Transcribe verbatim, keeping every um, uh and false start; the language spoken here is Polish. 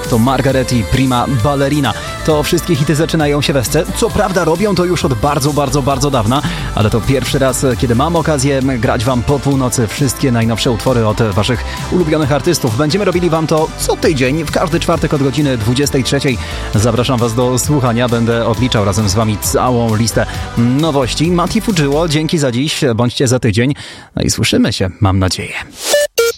to Margaret i Prima Ballerina. To wszystkie hity zaczynają się we scenie. Co prawda robią to już od bardzo, bardzo, bardzo dawna, ale to pierwszy raz, kiedy mam okazję grać wam po północy wszystkie najnowsze utwory od waszych ulubionych artystów. Będziemy robili wam to co tydzień, w każdy czwartek od godziny dwudziestej trzeciej. Zapraszam was do słuchania, będę odliczał razem z wami całą listę nowości. Mati Fudżyło, dzięki za dziś, bądźcie za tydzień. No i słyszymy się, mam nadzieję.